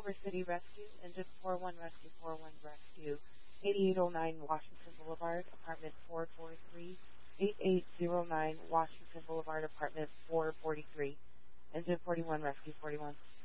Culver City Rescue, Engine 41 Rescue, 41 Rescue, 8809 Washington Boulevard, Apartment 443, 8809 Washington Boulevard, Apartment 443, Engine 41 Rescue, 41.